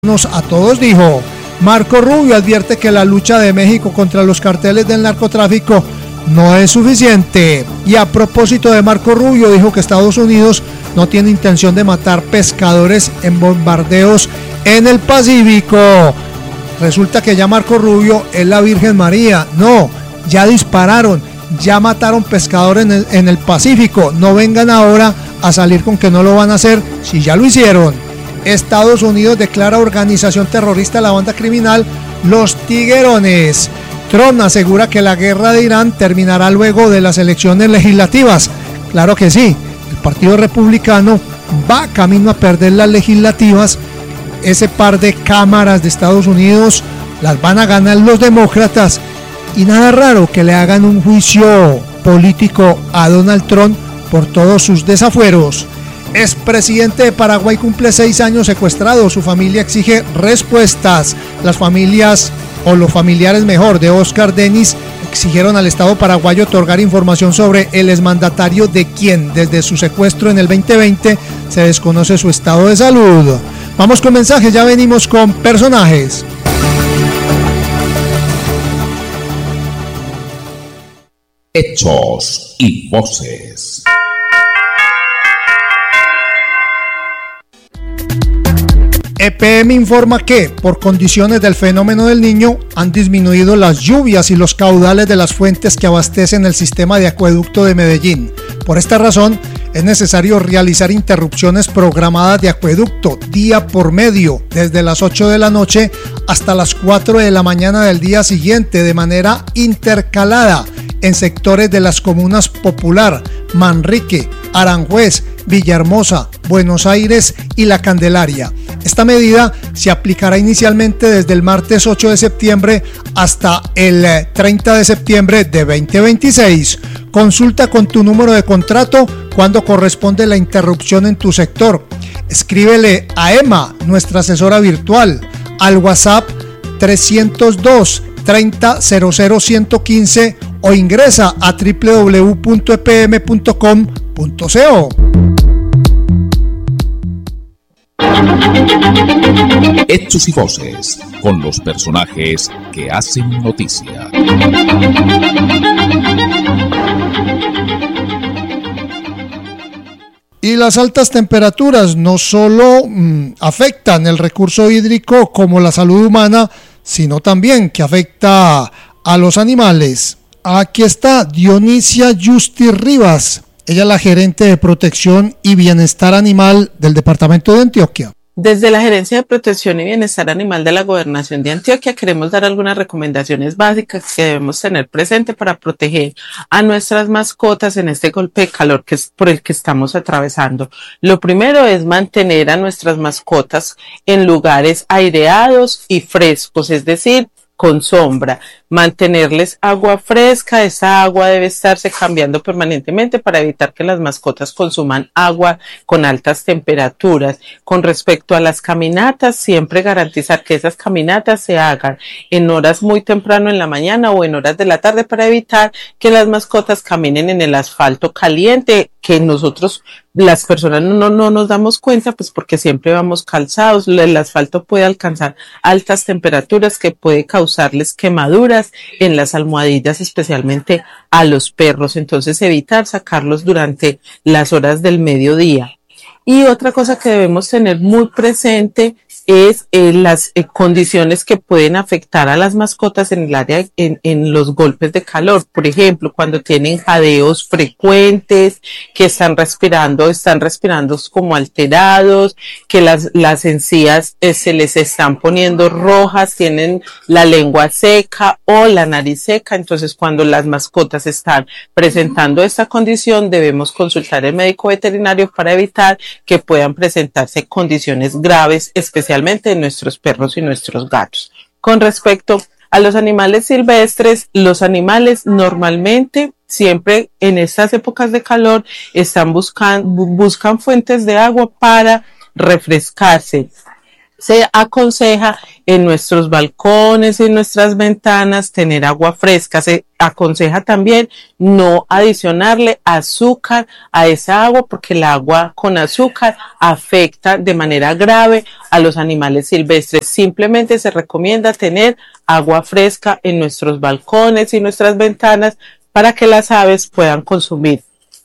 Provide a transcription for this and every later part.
A todos, dijo. Marco Rubio advierte que la lucha de México contra los carteles del narcotráfico no es suficiente. Y a propósito de Marco Rubio, dijo que Estados Unidos no tiene intención de matar pescadores en bombardeos en el Pacífico. Resulta que ya Marco Rubio es la Virgen María. No, ya dispararon, ya mataron pescadores en el Pacífico. No vengan ahora a salir con que no lo van a hacer si ya lo hicieron. Estados Unidos declara organización terrorista a la banda criminal Los Tiguerones. Trump asegura que la guerra de Irán terminará luego de las elecciones legislativas. Claro que sí, el Partido Republicano va camino a perder las legislativas. Ese par de cámaras de Estados Unidos las van a ganar los demócratas. Y nada raro que le hagan un juicio político a Donald Trump por todos sus desafueros. Expresidente de Paraguay cumple 6 años secuestrado. Su familia exige respuestas. Las familias, o los familiares mejor, de Oscar Denis exigieron al Estado paraguayo otorgar información sobre el exmandatario, de quien desde su secuestro en el 2020 se desconoce su estado de salud. Vamos con mensajes, ya venimos con personajes. Hechos y voces. EPM informa que, por condiciones del fenómeno del Niño, han disminuido las lluvias y los caudales de las fuentes que abastecen el sistema de acueducto de Medellín. Por esta razón, es necesario realizar interrupciones programadas de acueducto día por medio, desde las 8 de la noche hasta las 4 de la mañana del día siguiente, de manera intercalada en sectores de las comunas Popular, Manrique, Aranjuez, Villahermosa, Buenos Aires y La Candelaria. Esta medida se aplicará inicialmente desde el martes 8 de septiembre hasta el 30 de septiembre de 2026. Consulta con tu número de contrato cuando corresponde la interrupción en tu sector. Escríbele a Emma, nuestra asesora virtual, al WhatsApp 302 30 00 115 o ingresa a www.epm.com.co. Hechos y voces, con los personajes que hacen noticia. Y las altas temperaturas no solo afectan el recurso hídrico como la salud humana, sino también que afecta a los animales. Aquí está Dionisia Justi Rivas. Ella es la gerente de protección y bienestar animal del departamento de Antioquia. Desde la Gerencia de Protección y Bienestar Animal de la Gobernación de Antioquia queremos dar algunas recomendaciones básicas que debemos tener presente para proteger a nuestras mascotas en este golpe de calor que es por el que estamos atravesando. Lo primero es mantener a nuestras mascotas en lugares aireados y frescos, es decir, con sombra. Mantenerles agua fresca. Esa agua debe estarse cambiando permanentemente para evitar que las mascotas consuman agua con altas temperaturas. Con respecto a las caminatas, siempre garantizar que esas caminatas se hagan en horas muy temprano en la mañana o en horas de la tarde para evitar que las mascotas caminen en el asfalto caliente, que nosotros, las personas, no nos damos cuenta, pues porque siempre vamos calzados. El asfalto puede alcanzar altas temperaturas que puede causarles quemaduras en las almohadillas, especialmente a los perros. Entonces evitar sacarlos durante las horas del mediodía. Y otra cosa que debemos tener muy presente es las condiciones que pueden afectar a las mascotas en el área, en los golpes de calor. Por ejemplo, cuando tienen jadeos frecuentes, que están respirando como alterados, que las encías se les están poniendo rojas, tienen la lengua seca o la nariz seca. Entonces, cuando las mascotas están presentando esta condición, debemos consultar al médico veterinario para evitar que puedan presentarse condiciones graves, especialmente en nuestros perros y nuestros gatos. Con respecto a los animales silvestres, los animales normalmente siempre en estas épocas de calor buscan fuentes de agua para refrescarse. Se aconseja en nuestros balcones y en nuestras ventanas tener agua fresca. Se aconseja también no adicionarle azúcar a esa agua, porque el agua con azúcar afecta de manera grave a los animales silvestres. Simplemente se recomienda tener agua fresca en nuestros balcones y nuestras ventanas para que las aves puedan consumir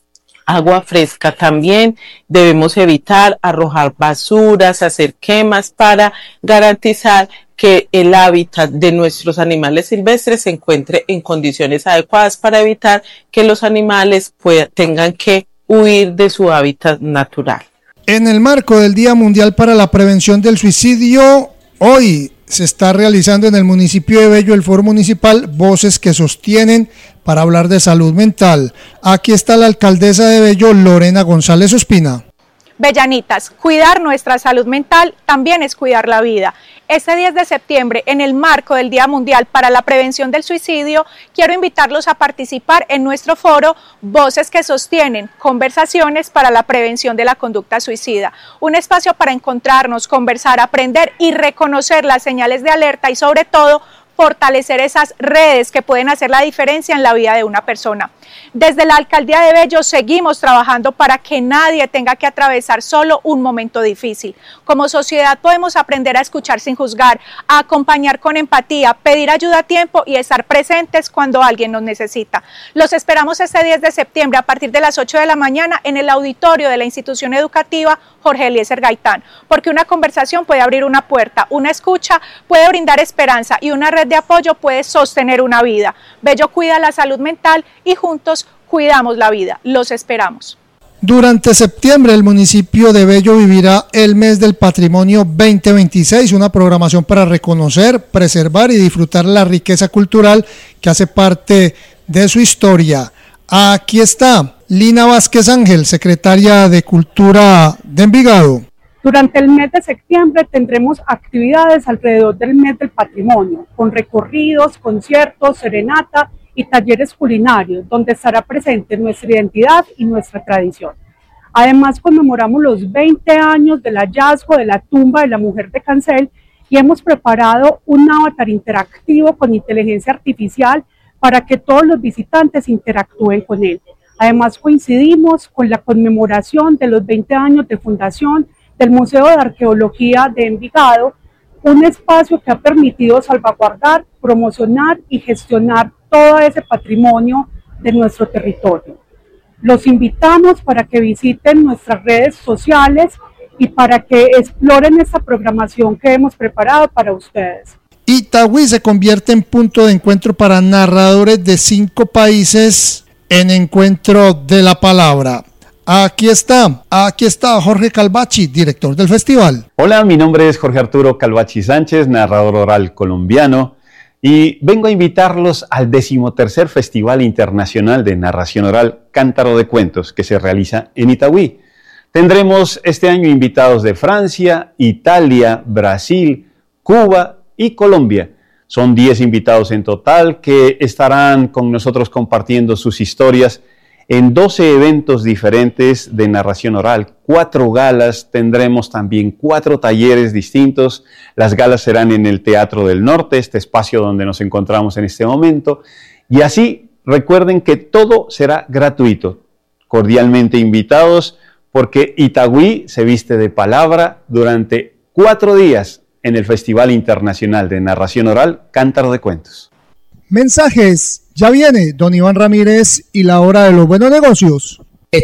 agua fresca. También debemos evitar arrojar basuras, hacer quemas para garantizar que el hábitat de nuestros animales silvestres se encuentre en condiciones adecuadas para evitar que los animales tengan que huir de su hábitat natural. En el marco del Día Mundial para la Prevención del Suicidio, hoy se está realizando en el municipio de Bello el foro municipal Voces que Sostienen para hablar de salud mental. Aquí está la alcaldesa de Bello, Lorena González Ospina. Bellanitas, cuidar nuestra salud mental también es cuidar la vida. Este 10 de septiembre, en el marco del Día Mundial para la Prevención del Suicidio, quiero invitarlos a participar en nuestro foro Voces que Sostienen, conversaciones para la prevención de la conducta suicida. Un espacio para encontrarnos, conversar, aprender y reconocer las señales de alerta y sobre todo fortalecer esas redes que pueden hacer la diferencia en la vida de una persona. Desde la Alcaldía de Bello seguimos trabajando para que nadie tenga que atravesar solo un momento difícil. Como sociedad podemos aprender a escuchar sin juzgar, a acompañar con empatía, pedir ayuda a tiempo y estar presentes cuando alguien nos necesita. Los esperamos este 10 de septiembre a partir de las 8 de la mañana en el auditorio de la institución educativa Jorge Eliezer Gaitán, porque una conversación puede abrir una puerta, una escucha puede brindar esperanza y una red de apoyo puede sostener una vida. Bello cuida la salud mental y juntos cuidamos la vida. Los esperamos. Durante septiembre el municipio de Bello vivirá el mes del patrimonio 2026, una programación para reconocer, preservar y disfrutar la riqueza cultural que hace parte de su historia. Aquí está Lina Vázquez Ángel, secretaria de Cultura de Envigado. Durante el mes de septiembre tendremos actividades alrededor del mes del patrimonio, con recorridos, conciertos, serenata y talleres culinarios, donde estará presente nuestra identidad y nuestra tradición. Además, conmemoramos los 20 años del hallazgo de la tumba de la mujer de Cancel y hemos preparado un avatar interactivo con inteligencia artificial para que todos los visitantes interactúen con él. Además, coincidimos con la conmemoración de los 20 años de fundación del Museo de Arqueología de Envigado, un espacio que ha permitido salvaguardar, promocionar y gestionar todo ese patrimonio de nuestro territorio. Los invitamos para que visiten nuestras redes sociales y para que exploren esta programación que hemos preparado para ustedes. Itagüí se convierte en punto de encuentro para narradores de 5 países en Encuentro de la Palabra. Aquí está Jorge Calvachi, director del festival. Hola, mi nombre es Jorge Arturo Calvachi Sánchez, narrador oral colombiano, y vengo a invitarlos al 13º Festival Internacional de Narración Oral Cántaro de Cuentos, que se realiza en Itagüí. Tendremos este año invitados de Francia, Italia, Brasil, Cuba y Colombia. Son 10 invitados en total que estarán con nosotros compartiendo sus historias en 12 eventos diferentes de narración oral, 4 galas, tendremos también 4 talleres distintos. Las galas serán en el Teatro del Norte, este espacio donde nos encontramos en este momento. Y así, recuerden que todo será gratuito. Cordialmente invitados, porque Itagüí se viste de palabra durante 4 días en el Festival Internacional de Narración Oral Cántaro de Cuentos. Mensajes. Ya viene don Iván Ramírez y la hora de los buenos negocios.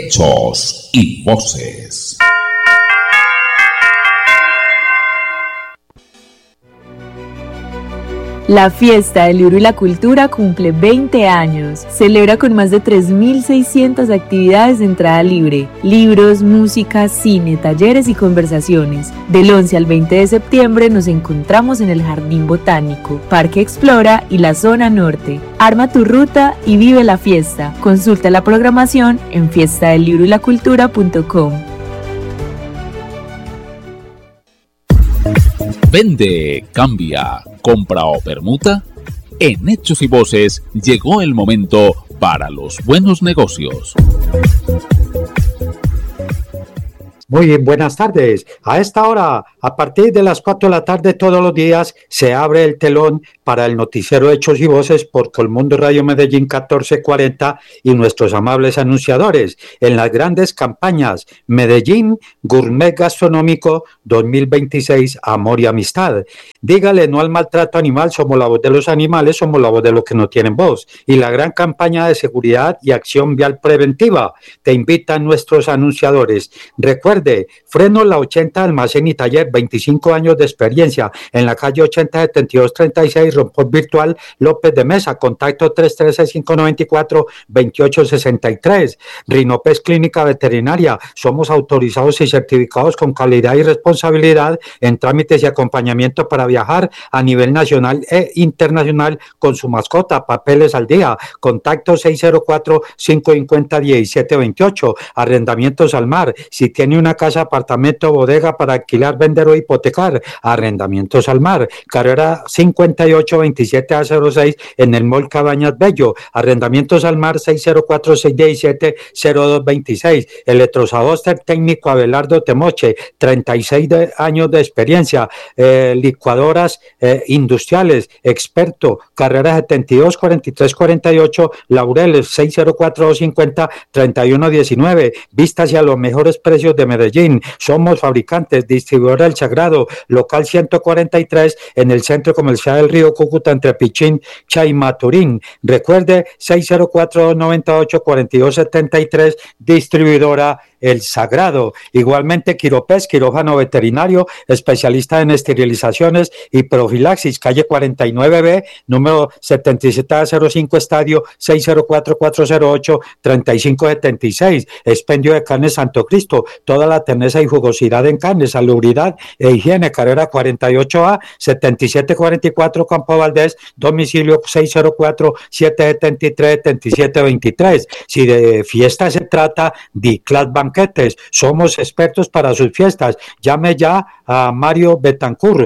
Hechos y voces. La Fiesta del Libro y la Cultura cumple 20 años. Celebra con más de 3.600 actividades de entrada libre. Libros, música, cine, talleres y conversaciones. Del 11 al 20 de septiembre nos encontramos en el Jardín Botánico, Parque Explora y la Zona Norte. Arma tu ruta y vive la fiesta. Consulta la programación en fiestadellibrolacultura.com. Vende, cambia, compra o permuta. En Hechos y Voces llegó el momento para los buenos negocios. Muy bien, buenas tardes. A esta hora A partir de las 4 de la tarde todos los días se abre el telón para el noticiero Hechos y Voces por Colmundo Radio Medellín 1440 y nuestros amables anunciadores en las grandes campañas Medellín Gourmet Gastronómico 2026 Amor y Amistad. Dígale no al maltrato animal, somos la voz de los animales, somos la voz de los que no tienen voz. Y la gran campaña de seguridad y acción vial preventiva. Te invitan nuestros anunciadores. Recuerde, Freno La 80 Almacén y Taller, 25 años de experiencia en la calle 80 7236, Rompón Virtual, López de Mesa, contacto 313-594-2863. Rinopes Clínica Veterinaria, somos autorizados y certificados con calidad y responsabilidad en trámites y acompañamiento para viajar a nivel nacional e internacional con su mascota, papeles al día, contacto 604-550-1728, arrendamientos al mar, si tiene una casa, apartamento, bodega para alquilar, vender o hipotecar, arrendamientos al mar, carrera 5827A06 en el Mall Cabañas Bello, arrendamientos al mar 604-617-0226, Electrosaboster técnico Abelardo Temoche, 36 años de experiencia, licuadoras industriales, experto, carrera 724348, Laureles 604-250-3119, vista hacia los mejores precios de Medellín, somos fabricantes, distribuidora El Sagrado, local 143 en el Centro Comercial del Río Cúcuta entre Pichincha y Maturín. Recuerde 604-298-4273, distribuidora El Sagrado. Igualmente Quiropés, quirófano veterinario, especialista en esterilizaciones y profilaxis, calle 49B, número 7705, estadio 604-408-3576, expendio de carne Santo Cristo, toda la terneza y jugosidad en carne, salubridad e higiene, carrera 48A, 7744, Campo Valdés, domicilio 604-773-7723. Si de fiesta se trata, Diclas Banquetes, somos expertos para sus fiestas. Llame ya a Mario Betancourt,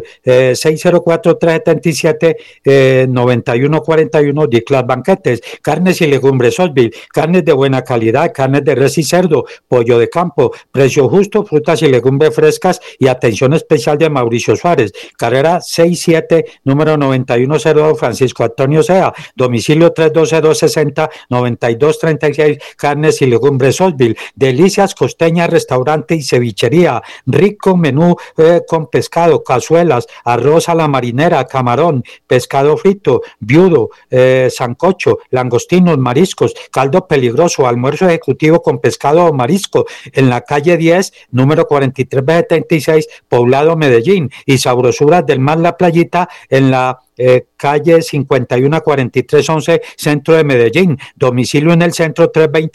604-377-9141, Diclas Banquetes. Carnes y legumbres Sosville, carnes de buena calidad, carnes de res y cerdo, pollo de campo, precio justo, frutas y legumbres frescas y atención especial de Mauricio Suárez, carrera 67, número 9102, Francisco Antonio Sea, domicilio 312-260-9236, carnes y legumbres Sosville, delicias costeñas, restaurante y cevichería, rico menú con pescado, cazuelas, arroz a la marinera, camarón, pescado frito, viudo, sancocho, langostinos, mariscos, caldo peligroso, almuerzo ejecutivo con pescado o marisco, en la calle 10, número 43B76, Poblado Medellín, y sabrosuras del mar La Playita en la calle 51-4311, centro de Medellín, domicilio en el centro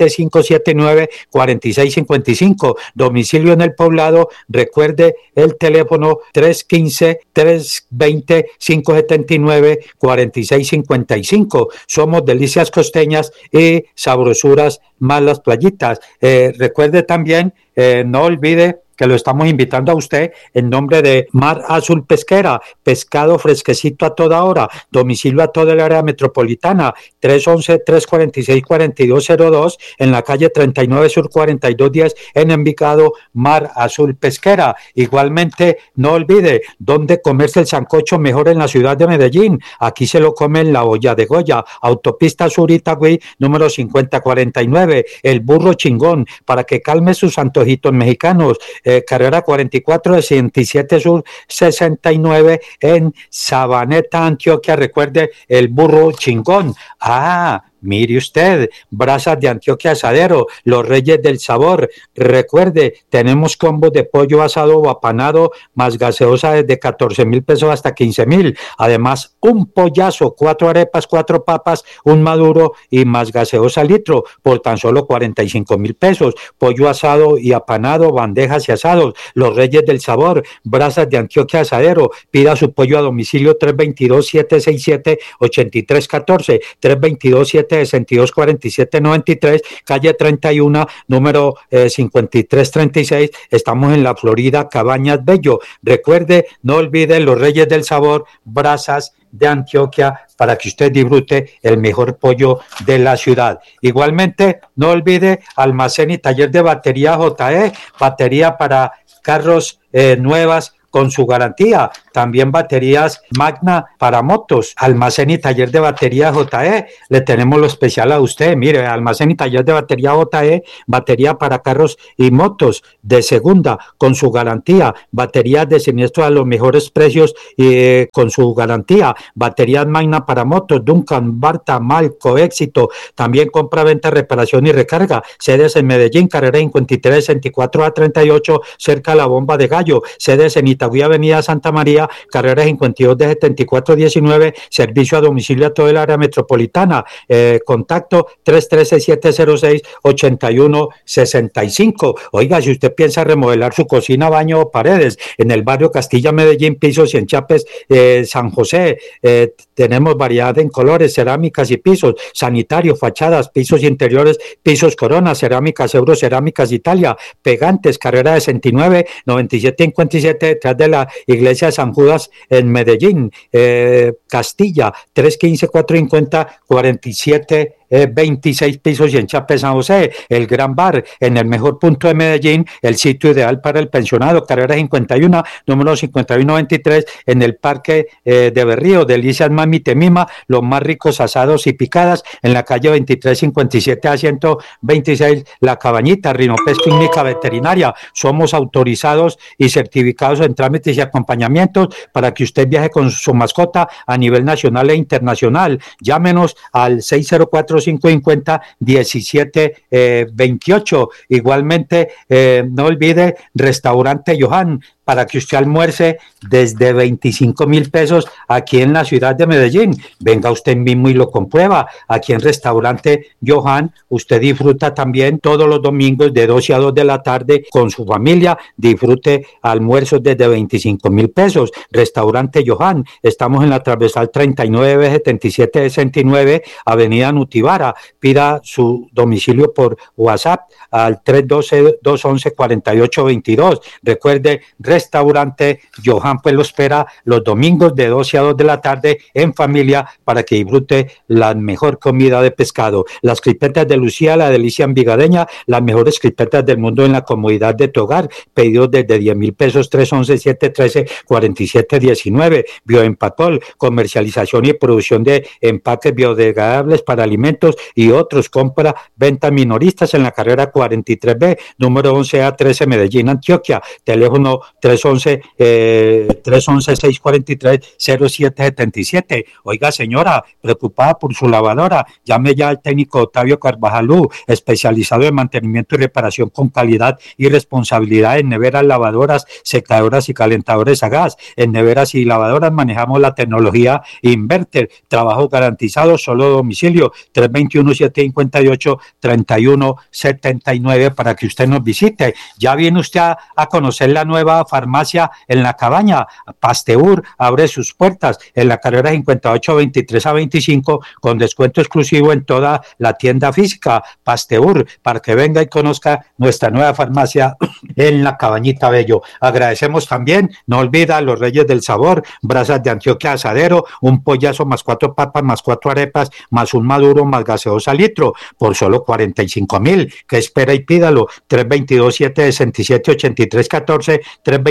325-79-4655, domicilio en el Poblado, recuerde el teléfono 315-320-579-4655, somos Delicias Costeñas y sabrosuras más Las Playitas. Recuerde también, no olvide que lo estamos invitando a usted en nombre de Mar Azul Pesquera, pescado fresquecito a toda hora, domicilio a toda el área metropolitana, 311-346-4202, en la calle 39 Sur 4210, en Envigado, Mar Azul Pesquera. Igualmente, no olvide dónde comerse el sancocho mejor en la ciudad de Medellín. Aquí se lo come en la olla de Goya, autopista Sur Itagüí, número 5049, el burro chingón, para que calme sus antojitos mexicanos. Carrera 44 de 67 Sur 69 en Sabaneta, Antioquia. Recuerde el burro chingón. Mire usted, Brasas de Antioquia Asadero, los Reyes del Sabor. Recuerde, tenemos combos de pollo asado o apanado más gaseosa desde 14,000 pesos hasta 15,000. Además, un pollazo, 4 arepas, 4 papas, un maduro y más gaseosa litro por tan solo 45,000 pesos. Pollo asado y apanado, bandejas y asados, los Reyes del Sabor, Brasas de Antioquia Asadero. Pida su pollo a domicilio 322-767-8314, 322-762-4793, calle 31, número 5336. Estamos en la Florida, Cabañas Bello. Recuerde, no olvide los Reyes del Sabor, Brasas de Antioquia, para que usted disfrute el mejor pollo de la ciudad. Igualmente, no olvide Almacén y Taller de Batería JE, batería para carros nuevas, con su garantía. También baterías Magna para motos, almacén y taller de batería JE. Le tenemos lo especial a usted. Mire, almacén y taller de batería JE, batería para carros y motos de segunda con su garantía, baterías de siniestro a los mejores precios con su garantía, baterías Magna para motos, Duncan, Barta, Malco, Éxito. También compra, venta, reparación y recarga. Sedes en Medellín, carrera 53, 64 a 38, cerca a la Bomba de Gallo. Sedes en Itagüí, avenida Santa María, carrera 52 de 74 19, servicio a domicilio a todo el área metropolitana. Contacto 313-706-8165. Oiga, si usted piensa remodelar su cocina, baño o paredes en el barrio Castilla, Medellín, pisos y enchapes San José, tenemos variedad en colores, cerámicas y pisos, sanitarios, fachadas, pisos interiores, pisos Corona, cerámicas Euro, cerámicas Italia, pegantes, carrera 69, 9757, detrás de la iglesia de San Judas en Medellín, Castilla, 315-450-47 26 pisos y enchape San José, el Gran Bar en el mejor punto de Medellín, el sitio ideal para el pensionado, carrera 51, número 5123, en el Parque de Berrío, delicias Mami Temima, los más ricos asados y picadas, en la calle 2357 a 126, La Cabañita, Rinopes Clínica Veterinaria. Somos autorizados y certificados en trámites y acompañamientos para que usted viaje con su mascota a nivel nacional e internacional. Llámenos al 604-550-1728. Igualmente, no olvide Restaurante Johan, para que usted almuerce desde 25,000 pesos aquí en la ciudad de Medellín. Venga usted mismo y lo comprueba. Aquí en Restaurante Johan, usted disfruta también todos los domingos de 12 a 2 de la tarde con su familia. Disfrute almuerzos desde 25,000 pesos. Restaurante Johan, estamos en la transversal 39B7769, Avenida Nutibara. Pida su domicilio por WhatsApp al 312-211-4822. Recuerde, Restaurante Johan pues lo espera los domingos de 12 a 2 de la tarde en familia para que disfrute la mejor comida de pescado. Las crispetas de Lucía, la delicia envigadeña, las mejores crispetas del mundo en la comodidad de tu hogar. Pedidos desde 10,000 pesos, 311-713-4719. Bioempatol, comercialización y producción de empaques biodegradables para alimentos y otros. Compra, venta minoristas en la carrera 43B, número 11A13, Medellín, Antioquia. Teléfono 311-643-0777. Oiga, señora, preocupada por su lavadora, llame ya al técnico Octavio Carvajalú, especializado en mantenimiento y reparación con calidad y responsabilidad en neveras, lavadoras, secadoras y calentadores a gas. En neveras y lavadoras manejamos la tecnología Inverter, trabajo garantizado, solo domicilio, 321-758-3179 para que usted nos visite. Ya viene usted a conocer la nueva farmacia en La Cabaña. Pasteur abre sus puertas en la carrera 58 23 a 25 con descuento exclusivo en toda la tienda física. Pasteur, para que venga y conozca nuestra nueva farmacia en La Cabañita Bello. Agradecemos también, no olvida, los Reyes del Sabor, brasas de Antioquia Asadero, un pollazo más 4 papas más 4 arepas más un maduro más gaseosa litro por solo 45,000. ¿Qué espera y pídalo? 322-767-8314,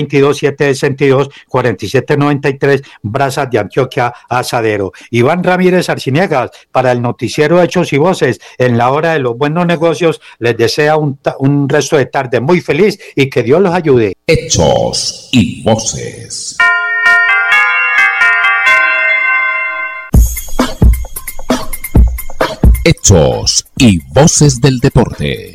322-762-4793, brasas de Antioquia Asadero. Iván Ramírez Arciniegas, para el noticiero Hechos y Voces, en la hora de los buenos negocios, les desea un resto de tarde muy feliz y que Dios los ayude. Hechos y Voces. Hechos y Voces del Deporte.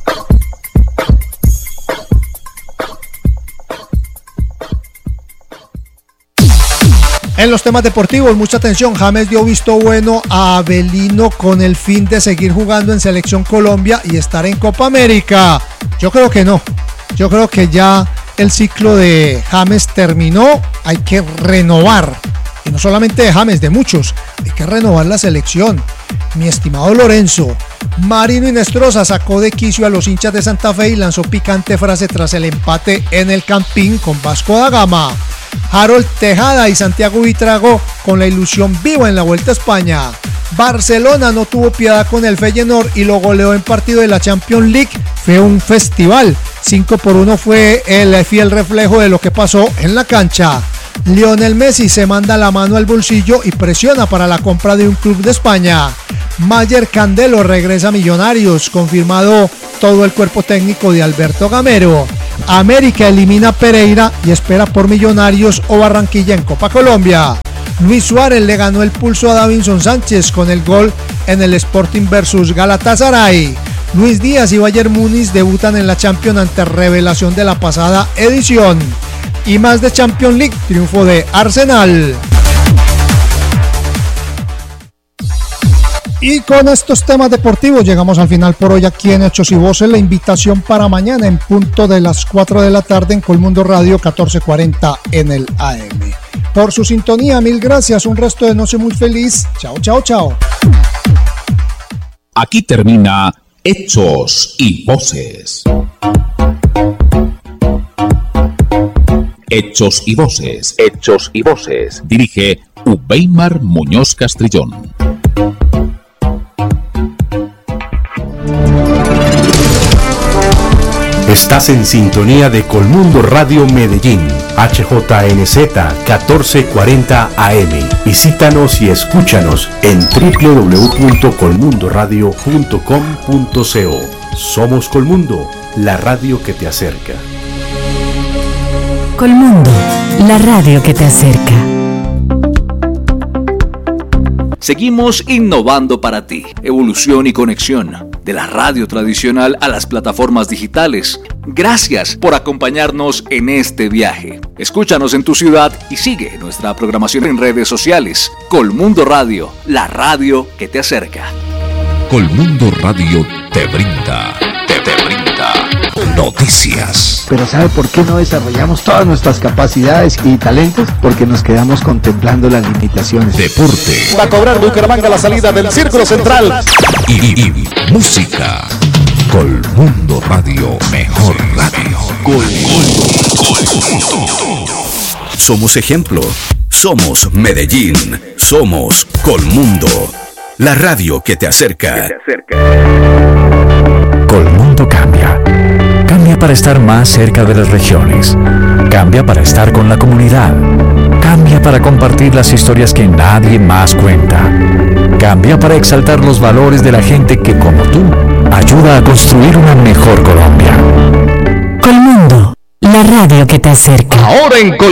En los temas deportivos, mucha atención. James dio visto bueno a Avelino con el fin de seguir jugando en Selección Colombia y estar en Copa América. Yo creo que no. Yo creo que ya el ciclo de James terminó. Hay que renovar. Y no solamente de James, de muchos. Hay que renovar la selección. Mi estimado Lorenzo, Marino Inestrosa sacó de quicio a los hinchas de Santa Fe y lanzó picante frase tras el empate en el Campín con Vasco da Gama. Harold Tejada y Santiago Buitrago con la ilusión viva en la Vuelta a España. Barcelona no tuvo piedad con el Feyenoord y lo goleó en partido de la Champions League fue un festival. 5-1 fue el fiel reflejo de lo que pasó en la cancha. Lionel Messi se manda la mano al bolsillo y presiona para la compra de un club de España. Mayer Candelo regresa a Millonarios, confirmado todo el cuerpo técnico de Alberto Gamero. América elimina a Pereira y espera por Millonarios o Barranquilla en Copa Colombia. Luis Suárez le ganó el pulso a Davinson Sánchez con el gol en el Sporting versus Galatasaray. Luis Díaz y Bayern Múnich debutan en la Champions ante revelación de la pasada edición. Y más de Champions League, triunfo de Arsenal. Y con estos temas deportivos llegamos al final por hoy aquí en Hechos y Voces. La invitación para mañana en punto de las 4 de la tarde en Colmundo Radio 1440 en el AM. Por su sintonía, mil gracias. Un resto de noche muy feliz. Chao, chao, chao. Aquí termina Hechos y Voces. Hechos y Voces. Hechos y Voces. Dirige Ubeimar Muñoz Castrillón. Estás en sintonía de Colmundo Radio Medellín, HJNZ 1440 AM. Visítanos y escúchanos en www.colmundoradio.com.co. Somos Colmundo, la radio que te acerca. Colmundo, la radio que te acerca. Seguimos innovando para ti. Evolución y conexión de la radio tradicional a las plataformas digitales. Gracias por acompañarnos en este viaje. Escúchanos en tu ciudad y sigue nuestra programación en redes sociales. Colmundo Radio, la radio que te acerca. Colmundo Radio te brinda noticias. Pero ¿sabe por qué no desarrollamos todas nuestras capacidades y talentos? Porque nos quedamos contemplando las limitaciones. Deporte. Va a cobrar Bucaramanga la salida del Círculo Central. Y música. Colmundo Radio, mejor radio. Colmundo. Somos ejemplo. Somos Medellín. Somos Colmundo. La radio que te acerca. Colmundo cambia. Cambia para estar más cerca de las regiones. Cambia para estar con la comunidad. Cambia para compartir las historias que nadie más cuenta. Cambia para exaltar los valores de la gente que, como tú, ayuda a construir una mejor Colombia. Colmundo, la radio que te acerca. Ahora en Colmundo.